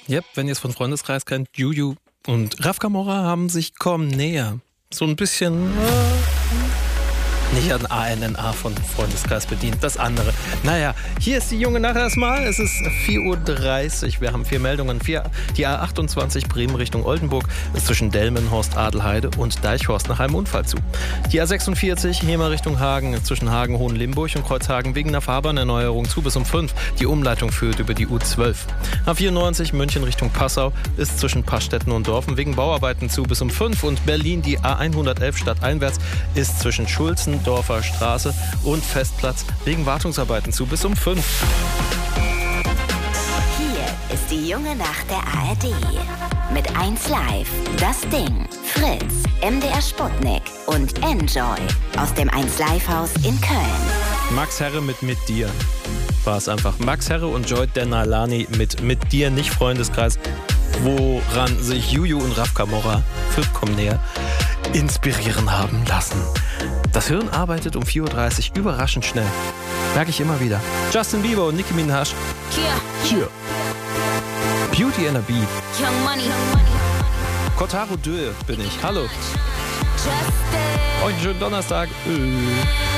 Yep, wenn ihr es von Freundeskreis kennt, Juju und Raf Camora haben sich Komm näher. So ein bisschen nicht an ANNA von Freundeskreis bedient, das andere. Naja, hier ist die Junge Nacht erstmal. Es ist 4:30 Uhr. Wir haben 4 Meldungen. Die A28 Bremen Richtung Oldenburg ist zwischen Delmenhorst, Adelheide und Deichhorst nach einem Unfall zu. Die A46 Hemer Richtung Hagen ist zwischen Hagen, Hohenlimburg und Kreuzhagen wegen einer Fahrbahnerneuerung zu bis um 5. Die Umleitung führt über die U12. A94 München Richtung Passau ist zwischen Pastetten und Dorfen wegen Bauarbeiten zu bis um 5. Und Berlin, die A111 stadteinwärts ist zwischen Schulzen, Dorfer Straße und Festplatz wegen Wartungsarbeiten zu bis um 5. Hier ist die Junge Nacht der ARD. Mit 1Live, Das Ding, Fritz, MDR Sputnik und Enjoy aus dem 1Live-Haus in Köln. Max Herre mit dir war es einfach. Max Herre und Joy Denalani mit dir, nicht Freundeskreis, woran sich Juju und Raf Camora für Komm näher inspirieren haben lassen. Das Hirn arbeitet um 4:30 Uhr überraschend schnell. Merke ich immer wieder. Justin Bieber und Nicki Minaj. Hier. Beauty and a Beat. Young Money. Kotaro Dö bin ich. Hallo. Euch einen schönen Donnerstag.